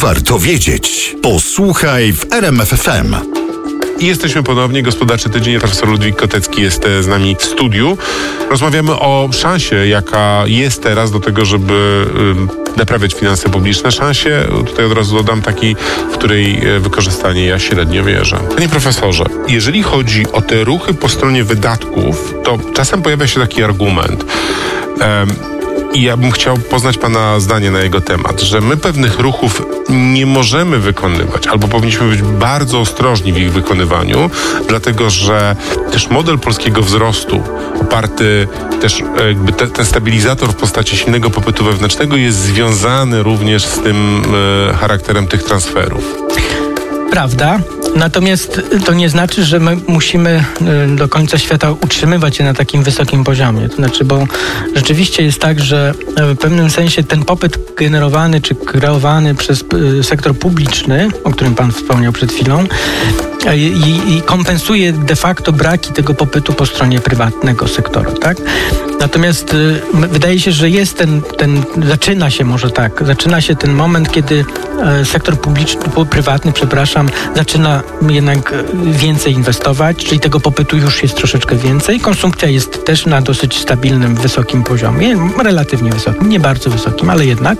warto wiedzieć. Posłuchaj w RMF FM. I jesteśmy ponownie. Gospodarczy Tydzień. Profesor Ludwik Kotecki jest z nami w studiu. Rozmawiamy o szansie, jaka jest teraz do tego, żeby naprawiać finanse publiczne. Szansie, tutaj od razu dodam, takiej, w której wykorzystanie ja średnio wierzę. Panie profesorze, jeżeli chodzi o te ruchy po stronie wydatków, to czasem pojawia się taki argument, i ja bym chciał poznać pana zdanie na jego temat, że my pewnych ruchów nie możemy wykonywać, albo powinniśmy być bardzo ostrożni w ich wykonywaniu, dlatego że też model polskiego wzrostu, oparty też jakby ten stabilizator w postaci silnego popytu wewnętrznego jest związany również z tym charakterem tych transferów. Prawda, natomiast to nie znaczy, że my musimy do końca świata utrzymywać się na takim wysokim poziomie. To znaczy, bo rzeczywiście jest tak, że w pewnym sensie ten popyt generowany czy kreowany przez sektor publiczny, o którym pan wspomniał przed chwilą, i kompensuje de facto braki tego popytu po stronie prywatnego sektora, tak? Natomiast wydaje się, że jest zaczyna się ten moment, kiedy sektor prywatny, zaczyna jednak więcej inwestować, czyli tego popytu już jest troszeczkę więcej. Konsumpcja jest też na dosyć stabilnym, wysokim poziomie, relatywnie wysokim, nie bardzo wysokim, ale jednak.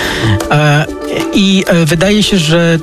I wydaje się,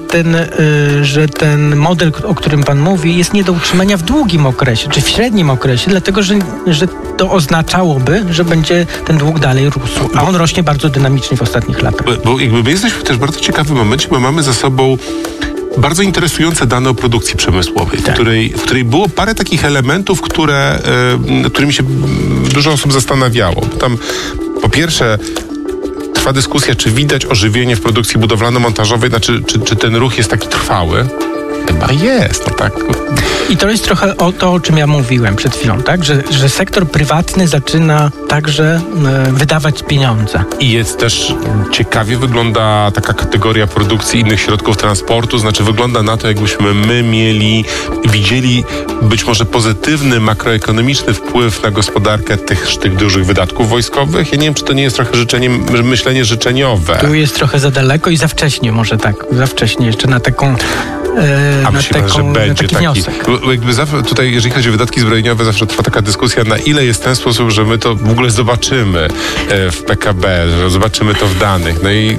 że ten model, o którym pan mówi, jest nie do utrzymania w długim okresie, czy w średnim okresie, dlatego, że to oznaczałoby, że będzie ten dług dalej rósł, a on rośnie bardzo dynamicznie w ostatnich latach. Bo jakby my jesteśmy też w bardzo ciekawym momencie, bo mamy za sobą bardzo interesujące dane o produkcji przemysłowej, tak. w której było parę takich elementów, którymi się dużo osób zastanawiało. Bo tam po pierwsze trwa dyskusja, czy widać ożywienie w produkcji budowlano-montażowej, znaczy czy ten ruch jest taki trwały. Chyba jest, no tak. I to jest trochę o czym ja mówiłem przed chwilą, tak? Że sektor prywatny zaczyna także wydawać pieniądze. I jest też ciekawie wygląda taka kategoria produkcji innych środków transportu, znaczy wygląda na to, jakbyśmy my widzieli być może pozytywny makroekonomiczny wpływ na gospodarkę tych dużych wydatków wojskowych. Ja nie wiem, czy to nie jest trochę myślenie życzeniowe. Tu jest trochę za daleko i za wcześnie, może tak. Za wcześnie jeszcze na taką a myślę, że będzie taki wniosek. Jakby tutaj, jeżeli chodzi o wydatki zbrojeniowe, zawsze trwa taka dyskusja, na ile jest ten sposób, że my to w ogóle zobaczymy w PKB, że zobaczymy to w danych. No i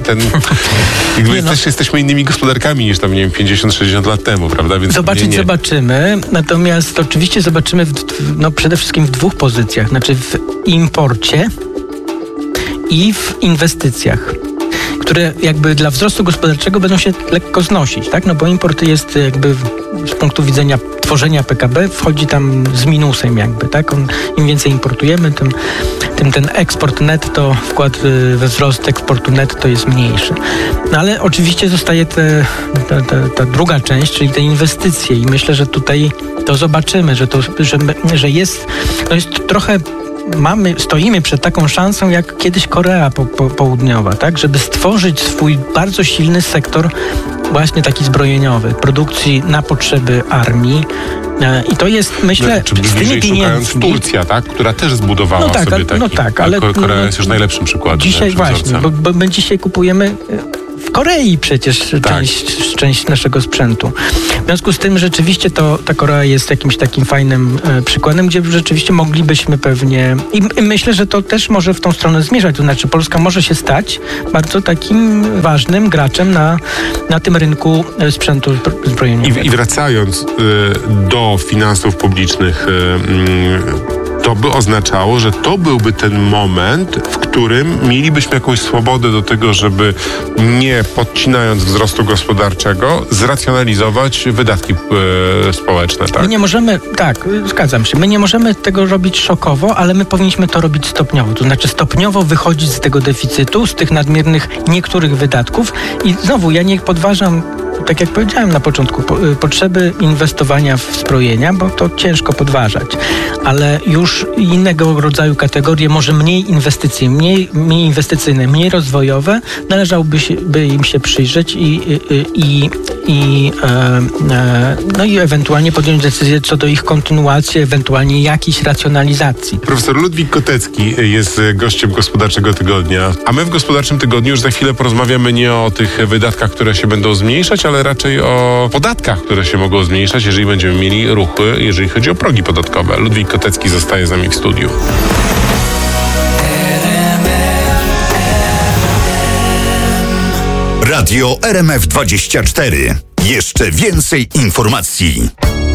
też jesteśmy innymi gospodarkami niż tam, nie wiem, 50-60 lat temu, prawda? Więc zobaczymy, natomiast oczywiście zobaczymy przede wszystkim w dwóch pozycjach, znaczy w imporcie i w inwestycjach, które jakby dla wzrostu gospodarczego będą się lekko znosić, tak? No bo import jest jakby z punktu widzenia tworzenia PKB wchodzi tam z minusem jakby, tak? Im więcej importujemy, tym ten eksport netto, wkład we wzrost eksportu netto jest mniejszy. No ale oczywiście zostaje ta druga część, czyli te inwestycje i myślę, że tutaj to zobaczymy, że jest trochę stoimy przed taką szansą jak kiedyś Korea Południowa, tak? Żeby stworzyć swój bardzo silny sektor właśnie taki zbrojeniowy, produkcji na potrzeby armii. I to jest, myślę, z tymi pieniędzmi... Turcja, tak? Która też zbudowała sobie taki... ale Korea jest już najlepszym przykładem. Dzisiaj właśnie, bo my dzisiaj kupujemy w Korei przecież część naszego sprzętu. W związku z tym rzeczywiście ta Korea jest jakimś takim fajnym przykładem, gdzie rzeczywiście moglibyśmy pewnie... I myślę, że to też może w tą stronę zmierzać. To znaczy Polska może się stać bardzo takim ważnym graczem na tym rynku sprzętu zbrojeniowego. I wracając do finansów publicznych, to by oznaczało, że to byłby ten moment, w którym mielibyśmy jakąś swobodę do tego, żeby nie podcinając wzrostu gospodarczego, zracjonalizować wydatki społeczne, tak? My nie możemy, zgadzam się, my nie możemy tego robić szokowo, ale my powinniśmy to robić stopniowo. To znaczy stopniowo wychodzić z tego deficytu, z tych nadmiernych niektórych wydatków i znowu, ja nie podważam, tak jak powiedziałem na początku, potrzeby inwestowania w zbrojenia, bo to ciężko podważać, ale już innego rodzaju kategorie, może mniej inwestycyjne, mniej rozwojowe, należałoby im się przyjrzeć i no i ewentualnie podjąć decyzję co do ich kontynuacji, ewentualnie jakiejś racjonalizacji. Profesor Ludwik Kotecki jest gościem Gospodarczego Tygodnia, a my w Gospodarczym Tygodniu już za chwilę porozmawiamy nie o tych wydatkach, które się będą zmniejszać, ale raczej o podatkach, które się mogą zmniejszać, jeżeli będziemy mieli ruchy, jeżeli chodzi o progi podatkowe. Ludwik Kotecki zostaje z nami w studiu. Radio RMF24. Jeszcze więcej informacji.